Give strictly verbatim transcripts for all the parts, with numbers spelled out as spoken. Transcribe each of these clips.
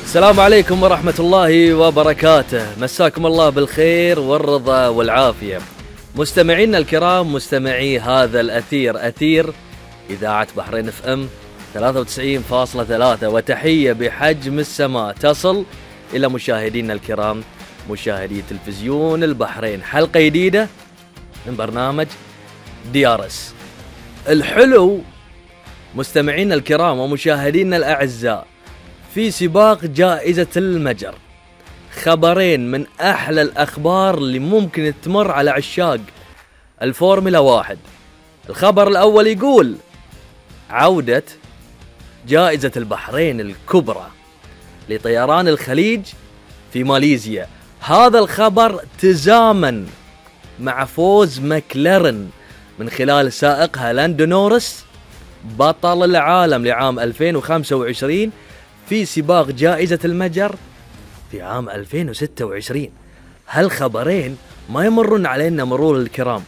السلام عليكم ورحمة الله وبركاته، مساكم الله بالخير والرضا والعافية. مستمعينا الكرام، مستمعي هذا الأثير، أثير إذاعة بحرين اف ام ثلاثة وتسعين فاصلة ثلاثة، وتحية بحجم السماء تصل إلى مشاهدينا الكرام، مشاهدي تلفزيون البحرين. حلقة جديدة من برنامج دي ار اس. الحلو مستمعينا الكرام ومشاهدينا الأعزاء، في سباق جائزة المجر خبرين من أحلى الأخبار اللي ممكن تمر على عشاق الفورمولا واحد. الخبر الأول يقول عودة جائزة البحرين الكبرى لطيران الخليج في ماليزيا. هذا الخبر تزامن مع فوز ماكلارن من خلال سائقها لاندو نورس بطل العالم لعام ألفين وخمسة وعشرين في سباق جائزة المجر في عام ألفين وستة وعشرين. هالخبرين ما يمرون علينا مرور الكرام.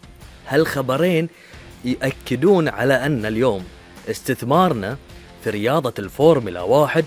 هالخبرين يأكدون على أن اليوم استثمارنا في رياضة الفورمولا واحد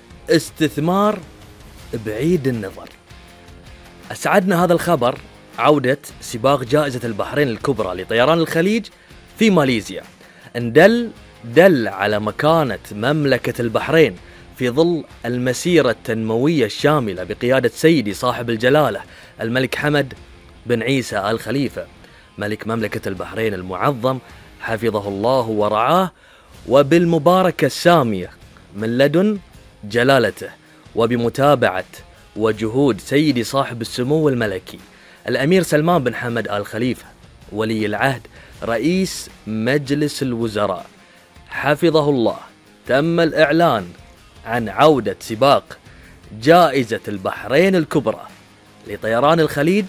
استثمار بعيد النظر. أسعدنا هذا الخبر، عودة سباق جائزة البحرين الكبرى لطيران الخليج في ماليزيا. اندل دل على مكانة مملكة البحرين في ظل المسيرة التنموية الشاملة بقيادة سيدي صاحب الجلالة الملك حمد بن عيسى آل خليفة ملك مملكة البحرين المعظم حفظه الله ورعاه، وبالمباركة السامية من لدن جلالته، وبمتابعة وجهود سيدي صاحب السمو الملكي الأمير سلمان بن حمد آل خليفة ولي العهد رئيس مجلس الوزراء حفظه الله. تم الإعلان عن عودة سباق جائزة البحرين الكبرى لطيران الخليج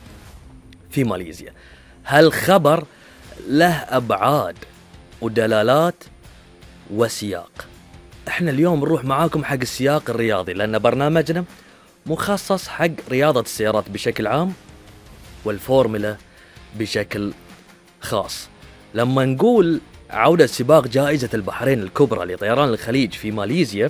في ماليزيا. هالخبر له أبعاد ودلالات وسياق. احنا اليوم نروح معاكم حق السياق الرياضي، لأن برنامجنا مخصص حق رياضة السيارات بشكل عام والفورمولا بشكل خاص. لما نقول عودة سباق جائزة البحرين الكبرى لطيران الخليج في ماليزيا،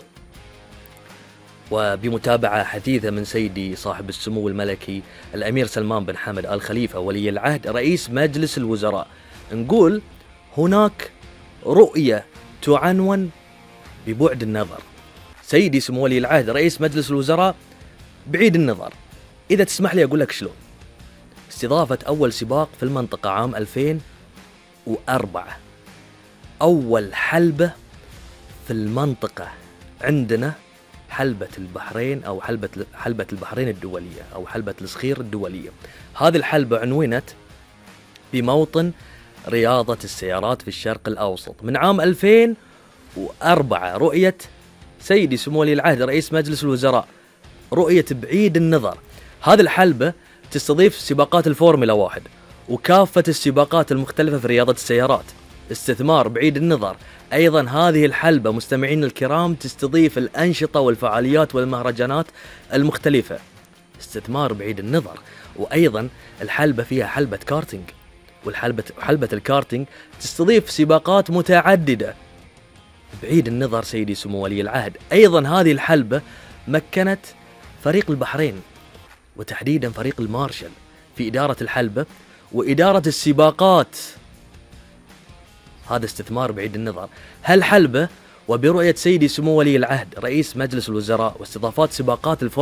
وبمتابعة حثيثة من سيدي صاحب السمو الملكي الأمير سلمان بن حمد آل خليفة ولي العهد رئيس مجلس الوزراء، نقول هناك رؤية تعنون ببعد النظر. سيدي سمو ولي العهد رئيس مجلس الوزراء بعيد النظر. إذا تسمح لي أقول لك شلون. استضافة أول سباق في المنطقة عام ألفين وأربعة، أول حلبة في المنطقة عندنا حلبة البحرين أو حلبة حلبة البحرين الدولية أو حلبة الصخير الدولية. هذه الحلبة عنونت بموطن رياضة السيارات في الشرق الأوسط من عام ألفين وأربعة. رؤية سيدي سمو ولي العهد رئيس مجلس الوزراء، رؤية بعيد النظر. هذه الحلبة تستضيف سباقات الفورمولا واحد وكافة السباقات المختلفة في رياضة السيارات. استثمار بعيد النظر. أيضا هذه الحلبة مستمعين الكرام تستضيف الأنشطة والفعاليات والمهرجانات المختلفة. استثمار بعيد النظر. وأيضا الحلبة فيها حلبة كارتينج، والحلبة حلبة الكارتينج تستضيف سباقات متعددة بعيد النظر سيدي سمو ولي العهد. أيضا هذه الحلبة مكنت فريق البحرين وتحديدا فريق المارشل في إدارة الحلبة وإدارة السباقات. هذا استثمار بعيد النظر. هالحلبة وبرؤية سيدي سمو ولي العهد رئيس مجلس الوزراء واستضافات سباقات الفورمولا